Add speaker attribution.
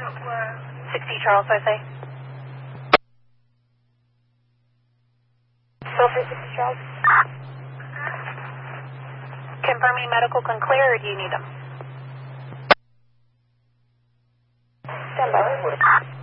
Speaker 1: 60 Charles, I say. Sulphur 60 Charles. Confirming medical can clear, or do you need them?